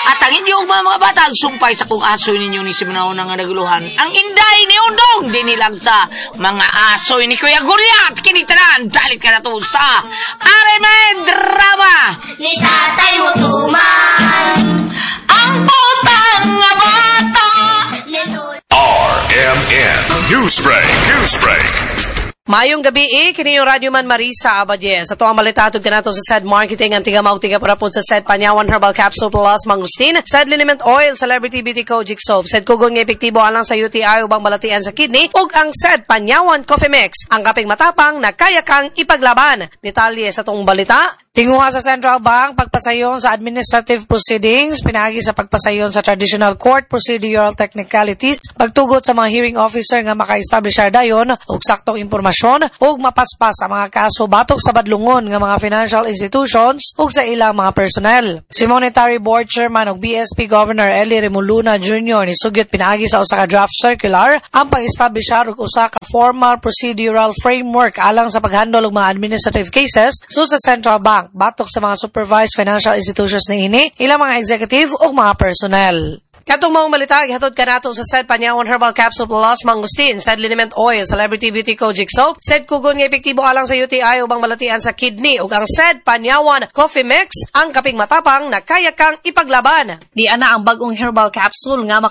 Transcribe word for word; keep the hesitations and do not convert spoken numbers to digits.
At ang inyong mga, mga bata, sumpay sa kung asoy ninyo ni Simanao nga naguluhan. Ang inday ni Udong, dinilagta. Mga asoy ni Kuya Guryat, kinitanan, dalit ka na to sa Arimen Drama. Ni Tatay Mutuman, Ang putang nga bata. R M N Newsbreak, Newsbreak. Mayong gabi eh, kini yung Radyo Man Marisa Abadye. Sa tuwang malitatod ka nato sa S A D Marketing, ang tiga mautiga parapod sa S A D Panyawan Herbal Capsule Plus Mangustin, S A D Liniment Oil, Celebrity Beauty Kojic Soap, S A D Kugon nga epektibo alang sa U T I ubang balatian sa kidney, ug ang S A D Panyawan Coffee Mix, ang kaping matapang na kaya kang ipaglaban. Detalye sa tong balita. Tinguha sa Central Bank, pagpasayon sa administrative proceedings, pinagi sa pagpasayon sa traditional court procedural technicalities, pagtugot sa mga hearing officer nga maka-establish dayon og saktong impormasyon ug mapaspas ang mga kaso batok sa badlungon nga mga financial institutions ug sa ilang mga personnel. Si Monetary Board Chairman ug B S P Governor Eli Remoluna Junior ni sugyot pinagi sa usa ka draft circular ang pag-establish og usa ka formal procedural framework alang sa paghandle og mga administrative cases so sa Central Bank batok sa mga supervised financial institutions ni ini, ilang mga executive o mga personnel. Katong mga malita, ihatod ka nato sa S A D Panyawan Herbal Capsule Plus Mangustin, S A D Liniment Oil, Celebrity Beauty Kojic Soap, S A D Kugon nga epektibo alang sa U T I ubang malatian sa kidney, ug ang S A D Panyawan Coffee Mix, ang kaping matapang na kaya kang ipaglaban. Di ana ang bagong herbal capsule nga